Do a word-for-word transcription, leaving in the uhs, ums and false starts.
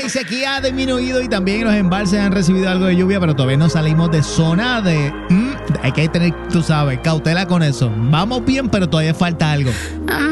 la sequía ha disminuido y también los embalses han recibido algo de lluvia, pero todavía no salimos de zona de... Mm, hay que tener, tú sabes, cautela con eso. Vamos bien, pero todavía falta algo.